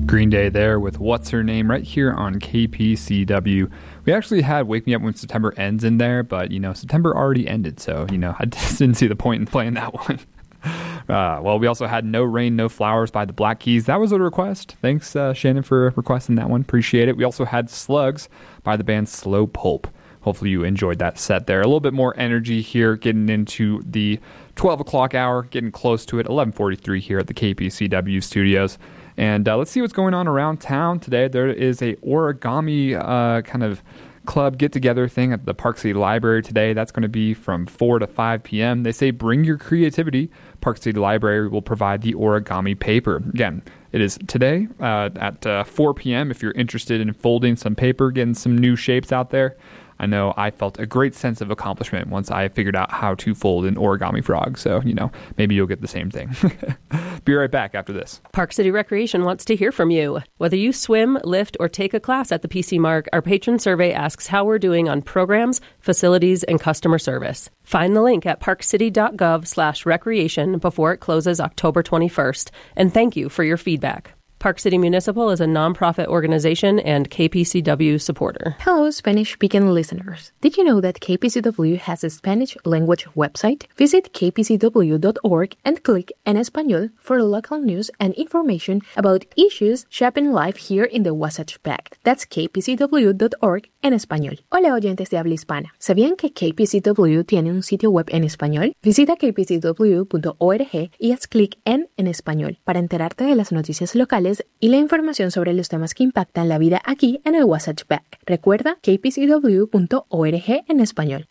Green Day there with What's Her Name right here on KPCW. We actually had Wake Me Up When September Ends in there, but, September already ended, so, I just didn't see the point in playing that one. Well, we also had No Rain, No Flowers by the Black Keys. That was a request. Thanks, Shannon, for requesting that one. Appreciate it. We also had Slugs by the band Slow Pulp. Hopefully you enjoyed that set there. A little bit more energy here, getting into the 12 o'clock hour, getting close to it, 11:43 here at the KPCW studios. And let's see what's going on around town today. There is a origami kind of club get-together thing at the Park City Library today. That's going to be from 4 to 5 p.m. They say bring your creativity. Park City Library will provide the origami paper. Again, it is today at 4 p.m. if you're interested in folding some paper, getting some new shapes out there. I know I felt a great sense of accomplishment once I figured out how to fold an origami frog. So, maybe you'll get the same thing. Be right back after this. Park City Recreation wants to hear from you. Whether you swim, lift, or take a class at the PC Mark, our patron survey asks how we're doing on programs, facilities, and customer service. Find the link at parkcity.gov/recreation before it closes October 21st. And thank you for your feedback. Park City Municipal is a nonprofit organization and KPCW supporter. Hello, Spanish-speaking listeners. Did you know that KPCW has a Spanish language website? Visit kpcw.org and click En Español for local news and information about issues shaping life here in the Wasatch Back. That's kpcw.org en español. Hola, oyentes de habla hispana. ¿Sabían que KPCW tiene un sitio web en español? Visita kpcw.org y haz clic en Español para enterarte de las noticias locales y la información sobre los temas que impactan la vida aquí en el Wasatch Back. Recuerda kpcw.org en español.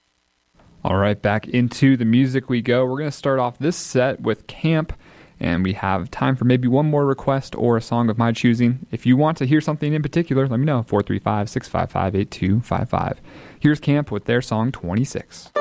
All right, back into the music we go. We're going to start off this set with Camp, and we have time for maybe one more request or a song of my choosing. If you want to hear something in particular, let me know. 435-655-8255. Here's Camp with their song 26.